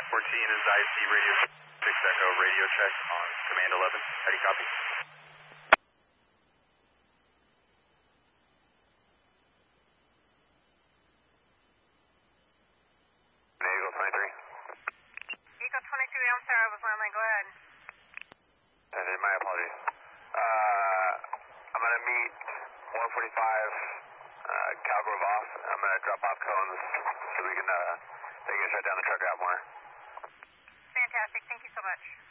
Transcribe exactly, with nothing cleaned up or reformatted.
fourteen is I C radio six Echo radio check on command eleven. How do you copy? Eagle twenty-three. Eagle twenty-three, I'm sorry, I was landing. Go ahead. And then my apologies. Uh, I'm going to meet one forty-five uh, Calgrove off. I'm going to drop off cones so we can, uh, they can shut down the truck out more. Fantastic. Thank you so much.